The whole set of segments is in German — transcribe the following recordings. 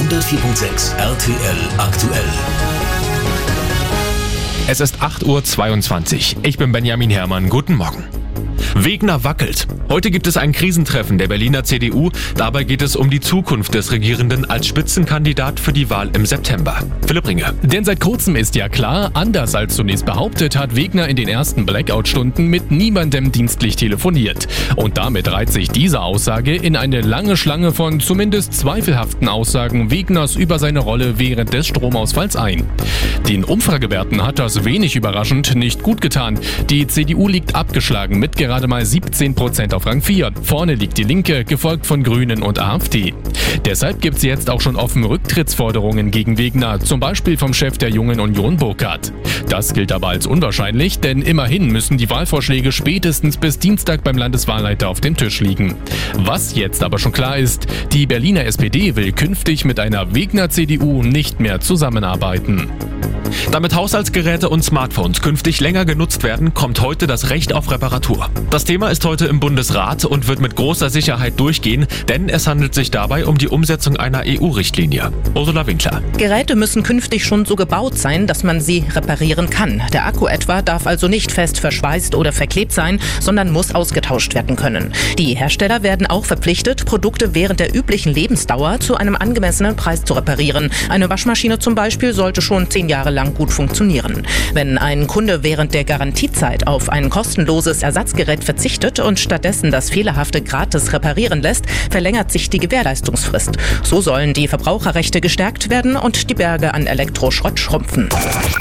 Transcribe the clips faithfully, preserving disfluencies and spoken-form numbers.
hundertvier Komma sechs R T L aktuell. Es ist acht Uhr zweiundzwanzig. Ich bin Benjamin Herrmann. Guten Morgen. Wegner wackelt. Heute gibt es ein Krisentreffen der Berliner C D U. Dabei geht es um die Zukunft des Regierenden als Spitzenkandidat für die Wahl im September. Philipp Ringe. Denn seit kurzem ist ja klar, anders als zunächst behauptet, hat Wegner in den ersten Blackout-Stunden mit niemandem dienstlich telefoniert. Und damit reiht sich diese Aussage in eine lange Schlange von zumindest zweifelhaften Aussagen Wegners über seine Rolle während des Stromausfalls ein. Den Umfragewerten hat das wenig überraschend nicht gut getan. Die C D U liegt abgeschlagen mit gerade mal siebzehn Prozent auf Rang vier. Vorne liegt die Linke, gefolgt von Grünen und AfD. Deshalb gibt es jetzt auch schon offen Rücktrittsforderungen gegen Wegner, zum Beispiel vom Chef der Jungen Union Burkhardt. Das gilt aber als unwahrscheinlich, denn immerhin müssen die Wahlvorschläge spätestens bis Dienstag beim Landeswahlleiter auf dem Tisch liegen. Was jetzt aber schon klar ist, die Berliner S P D will künftig mit einer Wegner-C D U nicht mehr zusammenarbeiten. Damit Haushaltsgeräte und Smartphones künftig länger genutzt werden, kommt heute das Recht auf Reparatur. Das Thema ist heute im Bundesrat und wird mit großer Sicherheit durchgehen, denn es handelt sich dabei um die Umsetzung einer E U-Richtlinie. Ursula Winkler. Geräte müssen künftig schon so gebaut sein, dass man sie reparieren kann. Der Akku etwa darf also nicht fest verschweißt oder verklebt sein, sondern muss ausgetauscht werden können. Die Hersteller werden auch verpflichtet, Produkte während der üblichen Lebensdauer zu einem angemessenen Preis zu reparieren. Eine Waschmaschine zum Beispiel sollte schon zehn Jahre lang gut funktionieren. Wenn ein Kunde während der Garantiezeit auf ein kostenloses Ersatzgerät verzichtet und stattdessen das fehlerhafte gratis reparieren lässt, verlängert sich die Gewährleistungsfrist. So sollen die Verbraucherrechte gestärkt werden und die Berge an Elektroschrott schrumpfen.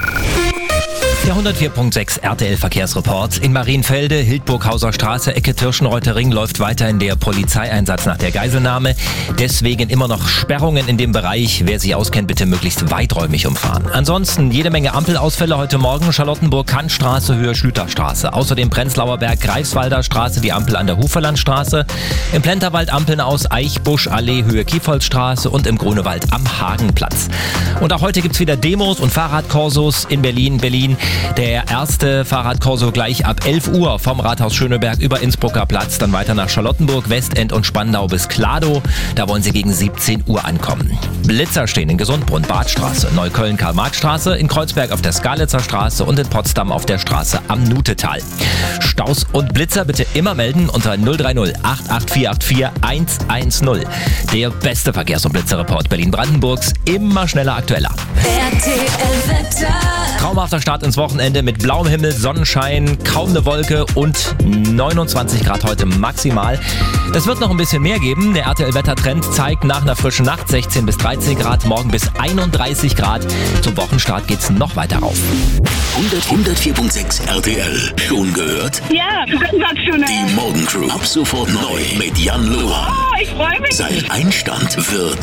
Der hundertvier Komma sechs R T L Verkehrsreport. In Marienfelde, Hildburghauser Straße, Ecke Tirschenreuther Ring läuft weiterhin der Polizeieinsatz nach der Geiselnahme. Deswegen immer noch Sperrungen in dem Bereich. Wer sich auskennt, bitte möglichst weiträumig umfahren. Ansonsten jede Menge Ampelausfälle heute Morgen. Charlottenburg-Kantstraße, Höhe Schlüterstraße. Außerdem Prenzlauer Berg, Greifswalder Straße, die Ampel an der Huferlandstraße. Im Plenterwald Ampeln aus Eichbusch, Allee, Höhe Kiefholzstraße und im Grunewald am Hagenplatz. Und auch heute gibt's wieder Demos und Fahrradkorsos in Berlin. Berlin. Der erste Fahrradkorso gleich ab elf Uhr vom Rathaus Schöneberg über Innsbrucker Platz, dann weiter nach Charlottenburg, Westend und Spandau bis Kladow. Da wollen sie gegen siebzehn Uhr ankommen. Blitzer stehen in Gesundbrunn, Badstraße, Neukölln, Karl-Marx-Straße, in Kreuzberg auf der Skalitzer Straße und in Potsdam auf der Straße am Nutetal. Staus und Blitzer bitte immer melden unter null drei null acht acht vier acht vier eins eins null. Der beste Verkehrs- und Blitzerreport Berlin-Brandenburgs, immer schneller, aktueller. R T L-Wetter. Traumhafter Start ins Wochenende mit blauem Himmel, Sonnenschein, kaum eine Wolke und neunundzwanzig Grad heute maximal. Das wird noch ein bisschen mehr geben. Der R T L-Wettertrend zeigt nach einer frischen Nacht sechzehn bis dreizehn Grad, morgen bis einunddreißig Grad. Zum Wochenstart geht's noch weiter rauf. hundertvier Komma sechs R T L. Schon gehört? Ja, sensationell. Die Morgencrew. Ab sofort neu mit Jan Lohan. Oh, ich freue mich. Sein Einstand wird...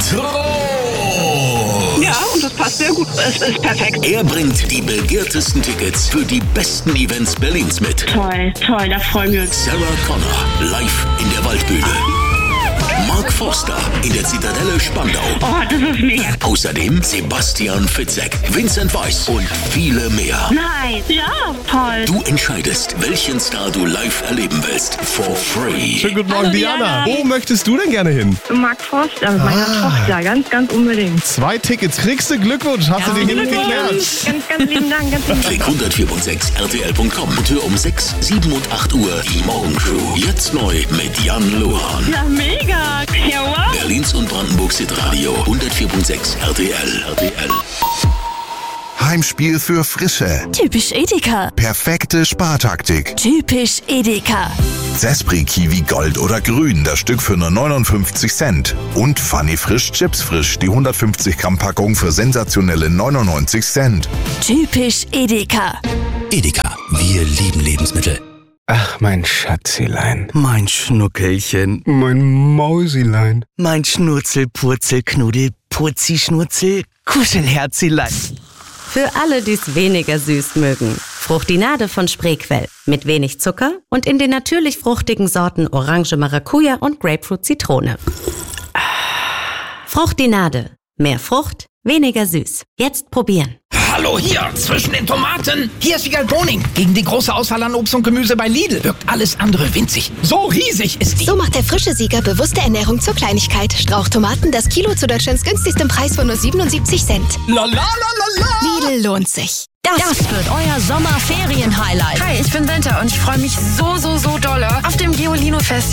Ja, und das passt sehr gut. Es ist perfekt. Er bringt die begehrtesten Tickets für die besten Events Berlins mit. Toll, toll, da freuen wir uns. Sarah Connor live in der Waldbühne. Mark Forster in der Zitadelle Spandau. Oh, das ist mega. Außerdem Sebastian Fitzek, Vincent Weiss und viele mehr. Nein, ja, toll. Du entscheidest, welchen Star du live erleben willst. For free. Schönen guten Morgen, Hallo, Diana. Diana. Wo möchtest du denn gerne hin? Mark Forster mit meiner Ah. Tochter, ganz, ganz unbedingt. Zwei Tickets. Kriegst du Glückwunsch. Hast du den Himmel geklärt? Ganz, ganz lieben Dank, ganz lieben Dank. Klick hundertvier Komma sechs R T L Punkt com und hör um sechs, sieben und acht Uhr die Morgencrew. Jetzt neu mit Jan Lohan. Ja, mega. Ja, wow. Berlins und Brandenburgs Hitradio hundertvier Komma sechs R T L. R T L. Heimspiel für Frische. Typisch Edeka. Perfekte Spartaktik. Typisch Edeka. Zespri Kiwi Gold oder Grün, das Stück für nur neunundfünfzig Cent. Und Funny Frisch Chips Frisch, die hundertfünfzig Gramm Packung für sensationelle neunundneunzig Cent. Typisch Edeka. Edeka, wir lieben Lebensmittel. Ach, mein Schatzilein. Mein Schnuckelchen. Mein Mausilein. Mein Schnurzel, Purzel, Knuddel, Purzi, Schnurzel, Kuschelherzilein. Für alle, die es weniger süß mögen. Fruchtinade von Spreequell. Mit wenig Zucker und in den natürlich fruchtigen Sorten Orange Maracuja und Grapefruit Zitrone. Fruchtinade. Mehr Frucht, weniger süß. Jetzt probieren. hallo, hier, zwischen den Tomaten. Hier ist Wiegald Boning. Gegen die große Auswahl an Obst und Gemüse bei Lidl wirkt alles andere winzig. So riesig ist die. So macht der frische Sieger bewusste Ernährung zur Kleinigkeit. Strauchtomaten, das Kilo zu Deutschlands günstigstem Preis von nur siebenundsiebzig Cent. La la la la la. Lidl lohnt sich. Das, das wird euer Sommerferien-Highlight. Hi, ich bin Senta und ich freue mich so, so, so dolle auf dem Geolino-Festival.